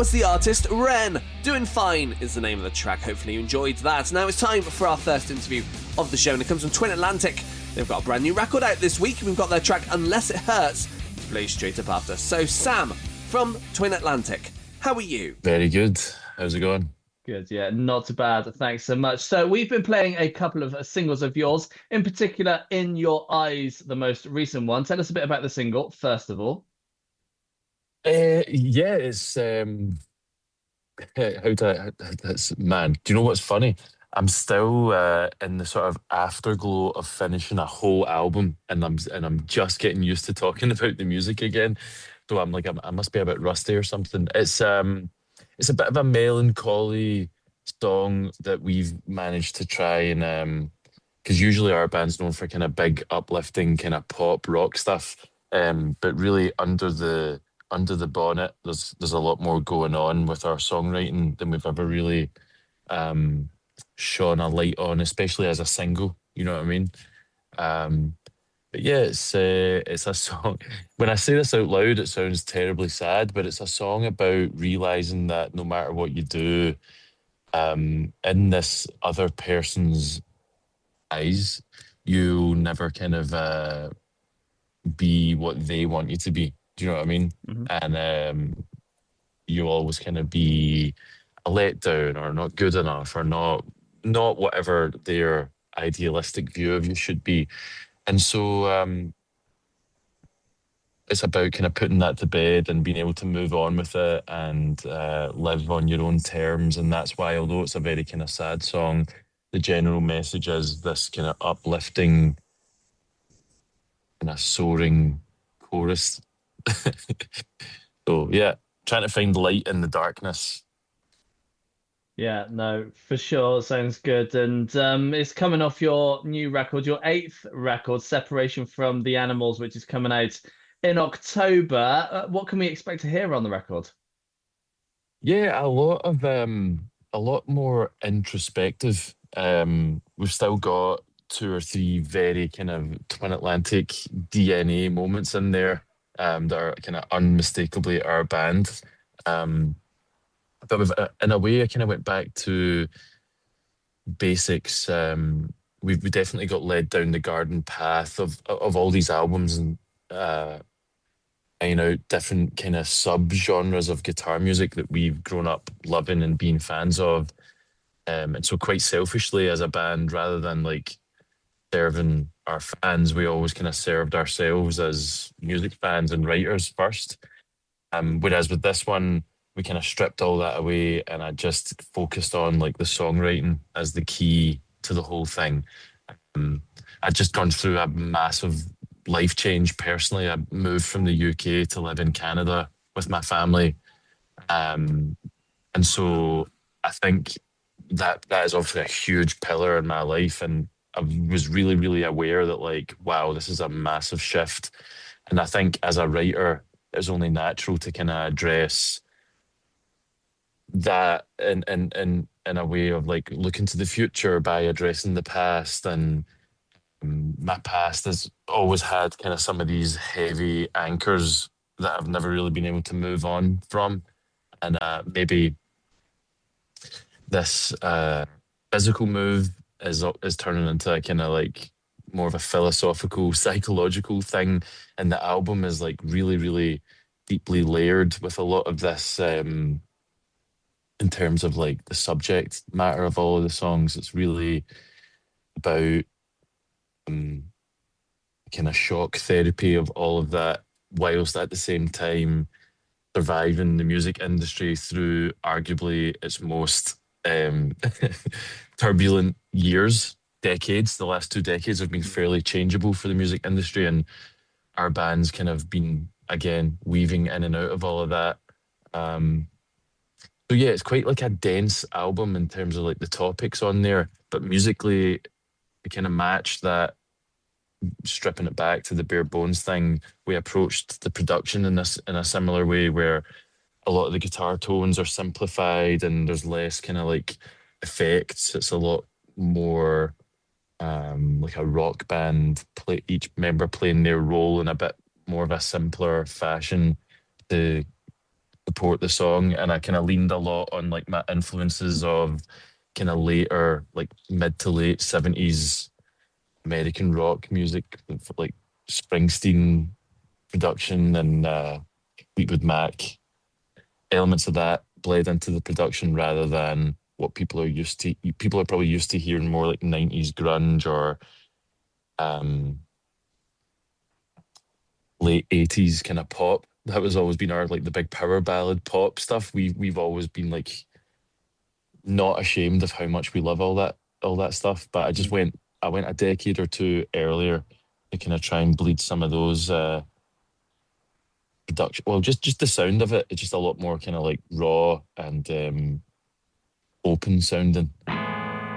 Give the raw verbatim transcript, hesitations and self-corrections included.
was the artist Ren. Doing Fine is the name of the track. Hopefully you enjoyed that. Now it's time for our first interview of the show, and it comes from Twin Atlantic. They've got a brand new record out this week. We've got their track Unless It Hurts to play straight up after. So Sam from Twin Atlantic, how are you? Very good. How's it going? Good, yeah, not too bad. Thanks so much. So we've been playing a couple of singles of yours, in particular, In Your Eyes, the most recent one. Tell us a bit about the single, first of all. Uh, yeah, it's um, how do I? That's man. Do you know what's funny? I'm still uh, in the sort of afterglow of finishing a whole album, and I'm and I'm just getting used to talking about the music again. So I'm like, I'm, I must be a bit rusty or something. It's um, it's a bit of a melancholy song that we've managed to try and um, because usually our band's known for kind of big, uplifting, kind of pop rock stuff. Um, but really under the under the bonnet, there's there's a lot more going on with our songwriting than we've ever really um, shone a light on, especially as a single. You know what I mean? Um, but yeah, it's uh, it's a song. When I say this out loud, it sounds terribly sad, but it's a song about realizing that no matter what you do, um, in this other person's eyes, you'll never kind of uh, be what they want you to be. Do you know what I mean? Mm-hmm. And um, you'll always kind of be a letdown or not good enough or not not whatever their idealistic view of you should be. And so um, it's about kind of putting that to bed and being able to move on with it and uh, live on your own terms. And that's why, although it's a very kind of sad song, the general message is this kind of uplifting, kind of soaring chorus. So yeah, trying to find light in the darkness. Yeah, no, for sure. Sounds good. And um, it's coming off your new record, your eighth record, Separation from the Animals, which is coming out in October. Uh, what can we expect to hear on the record? Yeah, a lot of um, a lot more introspective. Um, we've still got two or three very kind of Twin Atlantic D N A moments in there. Um, that are kind of unmistakably our band. Um, but we've, uh, in a way, I kind of went back to basics. Um, we've we definitely got led down the garden path of of all these albums and uh, you know, different kind of sub genres of guitar music that we've grown up loving and being fans of. Um, and so, quite selfishly, as a band, rather than like serving our fans, we always kind of served ourselves as music fans and writers first. Um, whereas with this one, we kind of stripped all that away and I just focused on like the songwriting as the key to the whole thing. Um, I'd just gone through a massive life change personally. I moved from the U K to live in Canada with my family. Um, and so I think that that is obviously a huge pillar in my life, and I was really, really aware that like, wow, this is a massive shift. And I think as a writer, it was only natural to kind of address that in, in, in, in a way of like looking to the future by addressing the past. And um, my past has always had kind of some of these heavy anchors that I've never really been able to move on from. And uh, maybe this uh, physical move is is turning into a kind of like more of a philosophical, psychological thing, and the album is like really, really deeply layered with a lot of this um, in terms of like the subject matter of all of the songs. It's really about um, kind of shock therapy of all of that, whilst at the same time surviving the music industry through arguably its most um, turbulent years, decades. The last two decades have been fairly changeable for the music industry, and our band's kind of been, again, weaving in and out of all of that. Um, so yeah, it's quite like a dense album in terms of like the topics on there, but musically it kind of matched that, stripping it back to the bare bones thing. We approached the production in this in a similar way, where a lot of the guitar tones are simplified and there's less kind of like effects. It's a lot more um, like a rock band, play each member playing their role in a bit more of a simpler fashion to support the song, and I kind of leaned a lot on like my influences of kind of later, like mid to late seventies American rock music, like Springsteen production and uh, Fleetwood Mac. Elements of that bled into the production rather than what people are used to. People are probably used to hearing more like nineties grunge or um, late eighties kind of pop. That was always been our like the big power ballad pop stuff. We we've always been like not ashamed of how much we love all that all that stuff. But I just went I went a decade or two earlier to kind of try and bleed some of those uh, production. Well, just just the sound of it. It's just a lot more kind of like raw and um, open sounding.